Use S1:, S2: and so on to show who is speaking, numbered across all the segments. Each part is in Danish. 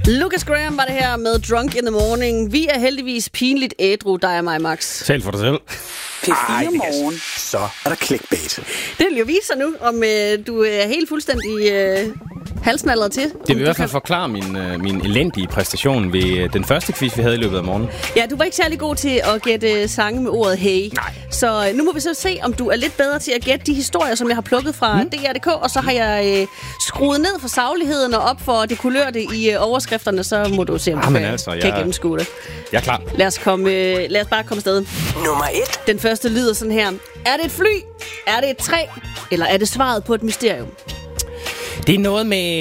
S1: Lucas Graham var det her med Drunk in the Morning. Vi er heldigvis pinligt ædru, dig og mig, Max.
S2: Selv for dig selv.
S3: P4 Morgen. Så er der clickbait.
S1: Det vil jo vise sig nu, om du er helt fuldstændig halsnallet til.
S2: Det vil i hvert fald forklare min elendige præstation ved den første quiz, vi havde i løbet af morgenen.
S1: Ja, du var ikke særlig god til at gætte sange med ordet hey.
S2: Nej.
S1: Så nu må vi så se, om du er lidt bedre til at gætte de historier, som jeg har plukket fra DR.dk, og så har jeg skruet ned for sagligheden og op for det kulørte i overskrifterne, så må du se, om du kan gennemskue det.
S2: Jeg er klar.
S1: Lad os bare komme afsted.
S3: Nummer 1.
S1: Den første lyder sådan her. Er det et fly? Er det et træ? Eller er det svaret på et mysterium?
S2: Det er noget med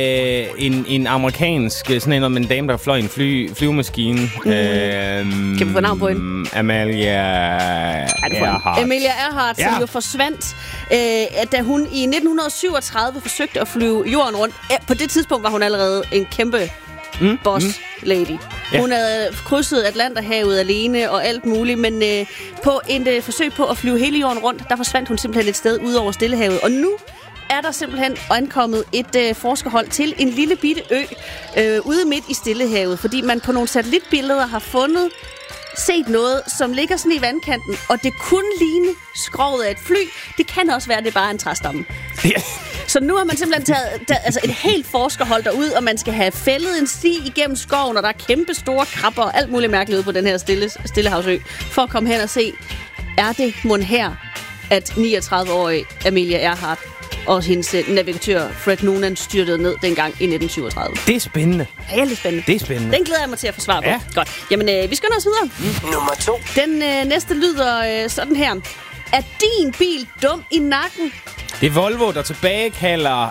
S2: en amerikansk, sådan noget med en dame, der fløj en flyvemaskine.
S1: Kan vi få navn på hende?
S2: Amalia Earhart.
S1: Amalia Earhart, som jo forsvandt, da hun i 1937 forsøgte at flyve jorden rundt. På det tidspunkt var hun allerede en kæmpe boss lady. Ja. Hun havde krydset Atlanterhavet alene og alt muligt, men på et forsøg på at flyve hele jorden rundt, der forsvandt hun simpelthen et sted ud over Stillehavet. Og nu er der simpelthen ankommet et forskerhold til en lille bitte ø ude midt i Stillehavet, fordi man på nogle satellitbilleder har set noget, som ligger sådan i vandkanten, og det kunne ligne skroget af et fly. Det kan også være, at det bare er en træstamme. Så nu har man simpelthen taget et helt forskerhold derud, og man skal have fældet en sti igennem skoven, og der er kæmpe store krabber og alt muligt mærkeligt ude på den her Stillehavsø, for at komme hen og se, er det mon her, at 39-årige Amelia Earhart og hendes navigatør Fred Noonan styrtede ned dengang i 1937.
S2: Det er spændende.
S1: Ja, lidt spændende.
S2: Det er spændende.
S1: Den glæder jeg mig til at få svar på. Ja. Godt. Jamen, vi skynder os videre.
S3: Nummer 2.
S1: Den næste lyder sådan her. Er din bil dum i nakken?
S2: Det er Volvo, der tilbagekalder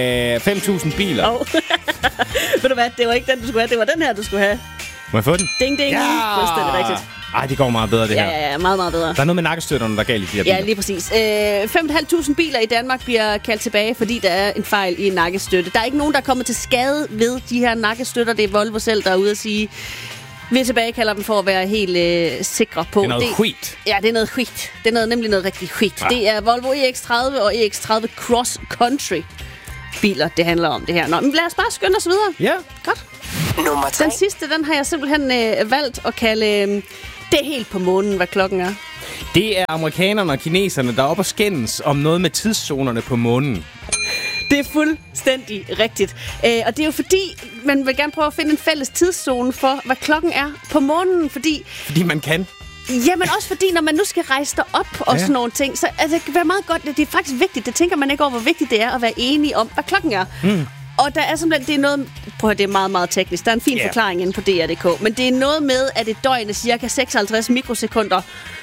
S2: 5.000 biler.
S1: Ved du hvad? Det var ikke den, du skulle have. Det var den her, du skulle have.
S2: Må jeg få den?
S1: Ding, ding.
S2: Ja!
S1: Fuldstændig rigtigt.
S2: Ej, det går meget bedre, det her.
S1: Ja, meget, meget bedre.
S2: Der er noget med nakkestøtterne, der er galt i de her biler.
S1: Ja, lige præcis. 5.500 biler i Danmark bliver kaldt tilbage, fordi der er en fejl i en nakkestøtte. Der er ikke nogen, der er kommet til skade ved de her nakkestøtter. Det er Volvo selv, der er ude at sige, vi tilbagekalder dem for at være helt sikre på.
S2: Det er noget skit.
S1: Ja, det er noget skit. Det er nemlig noget rigtig skit. Ja. Det er Volvo EX30 og EX30 Cross Country biler, det handler om det her. Nå, men lad os bare skynde os videre.
S2: Ja.
S1: Godt.
S3: Nummer 3.
S1: Den sidste, den har jeg simpelthen valgt at kalde det er helt på månen, hvad klokken er.
S2: Det er amerikanerne og kineserne, der er oppe og skændes om noget med tidszonerne på månen.
S1: Det er fuldstændig rigtigt. Og det er jo fordi, man vil gerne prøve at finde en fælles tidszone for, hvad klokken er på månen, fordi
S2: man kan.
S1: Jamen også fordi, når man nu skal rejse derop og sådan nogle ting, så det kan være meget godt. Det er faktisk vigtigt. Det tænker man ikke over, hvor vigtigt det er at være enige om, hvad klokken er. Og der er simpelthen, det er noget, prøv at det er meget, meget teknisk. Der er en fin forklaring inde på DR.dk. Men det er noget med, at et døgn er cirka 56 mikrosekunder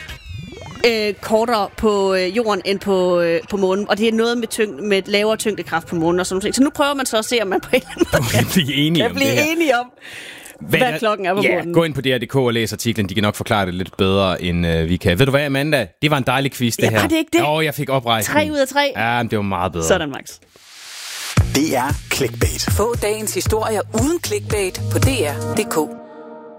S1: kortere på jorden end på månen. Og det er noget med lavere tyngdekraft på månen og sådan noget. Så nu prøver man så at se, om man på en eller anden måde
S2: kan blive enige om
S1: hvad klokken er på månen.
S2: Gå ind på DR.dk og læs artiklen. De kan nok forklare det lidt bedre, end vi kan. Ved du hvad, Amanda? Det var en dejlig quiz, det her.
S1: Var det ikke det?
S2: Jo, jeg fik oprejsning.
S1: 3 ud af 3.
S2: Ja, men det var meget bedre.
S1: Sådan, Max.
S3: Det er clickbait.
S4: Få dagens historier uden clickbait på DR.dk.